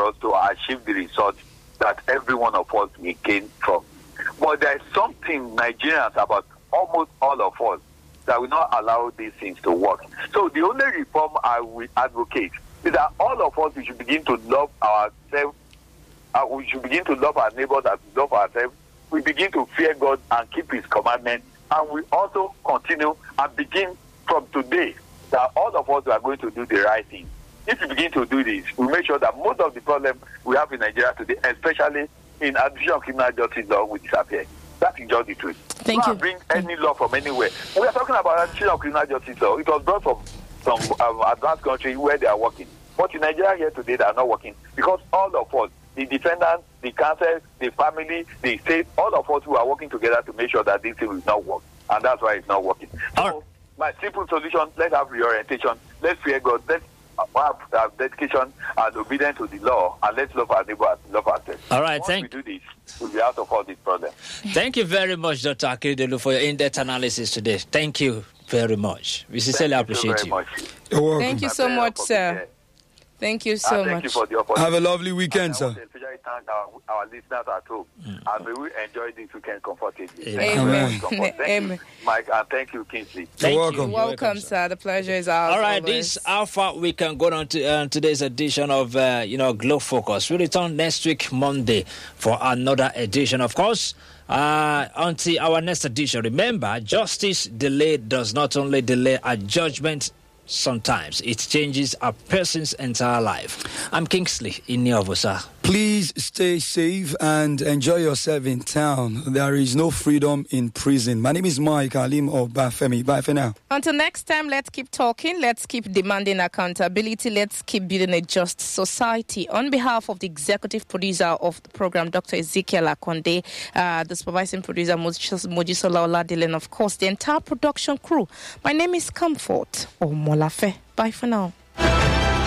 for us to achieve the result that every one of us may gain from. But there is something Nigerians, about almost all of us, that will not allow these things to work. So the only reform I will advocate is that all of us, we should begin to love ourselves. We should begin to love our neighbors as we love ourselves. We begin to fear God and keep His commandments. And we also continue and begin from today that all of us are going to do the right thing. If we begin to do this, we make sure that most of the problems we have in Nigeria today, especially in addition of criminal justice law, will disappear. That is just the truth. Thank you. Bring any law from anywhere. We are talking about addition of criminal justice law. It was brought from some advanced countries where they are working. But in Nigeria here today, they are not working because all of us, the defendants, the council, the family, the state, all of us who are working together to make sure that this thing will not work. And that's why it's not working. So, my simple solution, let's have reorientation, let's fear God, let's have dedication and obedience to the law, and let's love our neighbor as we love ourselves. All right, Once we do this, we'll be out of all these problems. Thank you very much, Dr. Akeredolu, for your in-depth analysis today. Thank you very much. We sincerely appreciate you. You're welcome. Thank you so much, sir. Thank you so much. Thank you for the opportunity. Have a lovely weekend, sir. I want to especially thank our listeners at home. And may we enjoy this weekend comfortably. Amen. Thank Amen. you, Mike, and thank you, Kingsley. Thank welcome. you. You're welcome, sir. The pleasure is ours. All right, always. this how far we can go on to today's edition of Globe Focus. We return next week Monday for another edition. Of course, until our next edition. Remember, justice delayed does not only delay a judgment. Sometimes it changes a person's entire life. I'm Kingsley in Niovosa. Please stay safe and enjoy yourself in town. There is no freedom in prison. My name is Mike Alim of Bafemi. Bye for now. Until next time, let's keep talking. Let's keep demanding accountability. Let's keep building a just society. On behalf of the executive producer of the program, Dr. Ezekiel Akonde, the supervising producer, Mojisola Oladile, and of course, the entire production crew. My name is Comfort Omolafe. Bye for now.